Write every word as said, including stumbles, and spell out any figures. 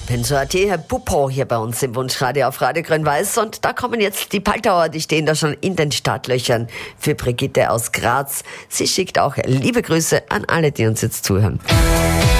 Pensoat, Herr Pupo hier bei uns im Wunschradio auf Radio Grün-Weiß. Und da kommen jetzt die Paltauer, die stehen da schon in den Startlöchern für Brigitte aus Graz. Sie schickt auch liebe Grüße an alle, die uns jetzt zuhören.